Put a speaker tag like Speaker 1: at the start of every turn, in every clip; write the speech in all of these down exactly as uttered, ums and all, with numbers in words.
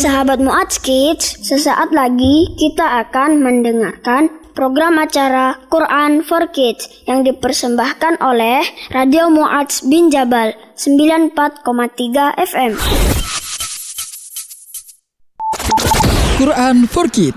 Speaker 1: Sahabat Mu'adz Kids, sesaat lagi kita akan mendengarkan program acara Quran for Kids yang dipersembahkan oleh Radio Mu'adz bin Jabal sembilan puluh empat koma tiga F M.
Speaker 2: Quran for Kids.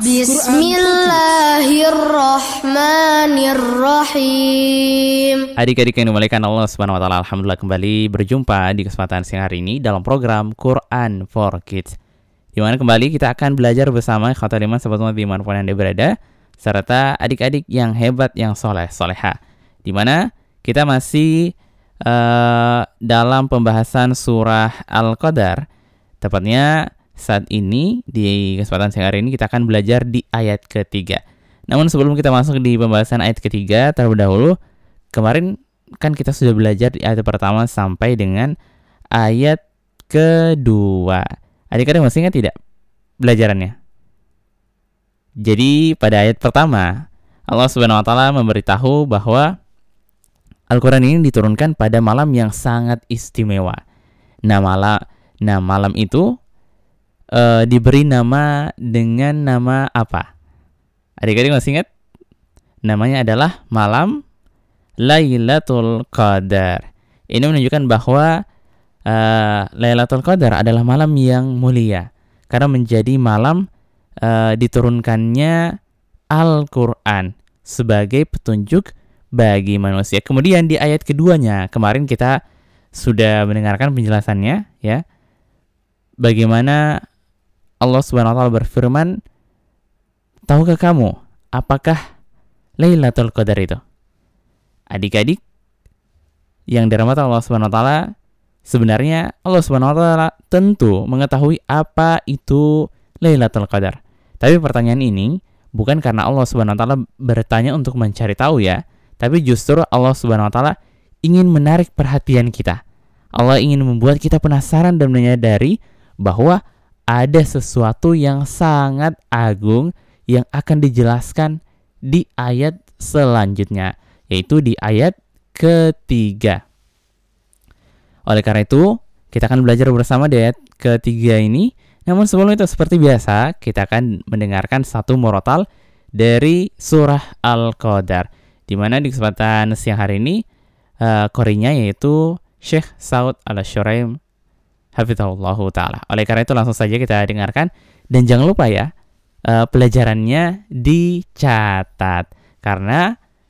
Speaker 3: Bismillahirrahmanirrahim. Adik-adik yang dimuliakan Allah Subhanahu wa taala, alhamdulillah kembali berjumpa di kesempatan siang hari ini dalam program Quran for Kids. Di mana kembali kita akan belajar bersama ikhwatul iman sahabat umat dimanapun Anda berada, serta adik-adik yang hebat, yang soleh, soleha. Di mana kita masih uh, dalam pembahasan surah Al-Qadar. Tepatnya saat ini di kesempatan siang hari ini kita akan belajar di ayat ketiga. Namun sebelum kita masuk di pembahasan ayat ketiga, terlebih dahulu, kemarin kan kita sudah belajar di ayat pertama sampai dengan ayat kedua. Adik-adik masih ingat tidak belajarannya? Jadi pada ayat pertama Allah Subhanahu wa taala memberitahu bahwa Al-Quran ini diturunkan pada malam yang sangat istimewa. Nah, malam, nah, malam itu Uh, diberi nama dengan nama apa? Adik-adik masih ingat? Namanya adalah malam Lailatul Qadar. Ini menunjukkan bahwa uh, Lailatul Qadar adalah malam yang mulia karena menjadi malam uh, diturunkannya Al-Quran sebagai petunjuk bagi manusia. Kemudian di ayat keduanya, kemarin kita sudah mendengarkan penjelasannya, ya. Bagaimana Allah Subhanahu wa taala berfirman, tahukah kamu apakah Lailatul Qadar itu? Adik-adik yang dirahmati Allah Subhanahu wa taala, sebenarnya Allah Subhanahu wa taala tentu mengetahui apa itu Lailatul Qadar. Tapi pertanyaan ini bukan karena Allah Subhanahu wa taala bertanya untuk mencari tahu, ya, tapi justru Allah Subhanahu wa taala ingin menarik perhatian kita. Allah ingin membuat kita penasaran dan menyadari bahwa ada sesuatu yang sangat agung yang akan dijelaskan di ayat selanjutnya, yaitu di ayat ketiga. Oleh karena itu, kita akan belajar bersama di ayat ketiga ini. Namun sebelum itu, seperti biasa, kita akan mendengarkan satu murotal dari surah Al-Qadar, di mana di kesempatan siang hari ini uh, korinya yaitu Syekh Saud Al-Shuraim Hafizahullahu ta'ala. Oleh karena itu langsung saja kita dengarkan. Dan jangan lupa ya, uh, pelajarannya dicatat. Karena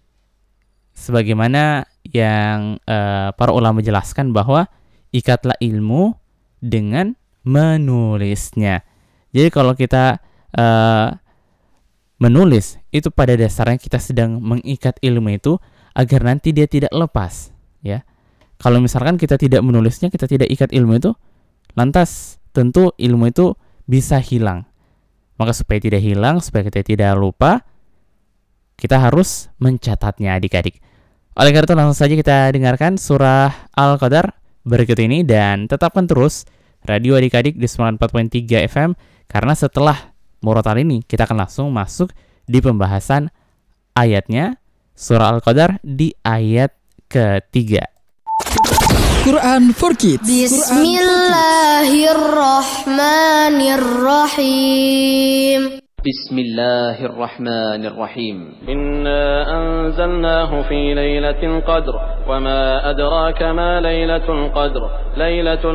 Speaker 3: sebagaimana yang uh, para ulama menjelaskan bahwa ikatlah ilmu dengan menulisnya. Jadi kalau kita uh, menulis, itu pada dasarnya kita sedang mengikat ilmu itu agar nanti dia tidak lepas, ya. Kalau misalkan kita tidak menulisnya, kita tidak ikat ilmu itu, lantas tentu ilmu itu bisa hilang. Maka supaya tidak hilang, supaya kita tidak lupa, kita harus mencatatnya, adik-adik. Oleh karena itu langsung saja kita dengarkan surah Al-Qadar berikut ini. Dan tetapkan terus radio adik-adik di sembilan puluh empat koma tiga F M. Karena setelah murotal ini kita akan langsung masuk di pembahasan ayatnya, surah Al-Qadar di ayat ketiga.
Speaker 2: Quran for Kids.
Speaker 4: Bismillahirrahmanirrahim. Bismillahirrahmanirrahim. Inna anzalnahu fi lailatul qadr wa ma adraka ma lailatul qadr. Lailatul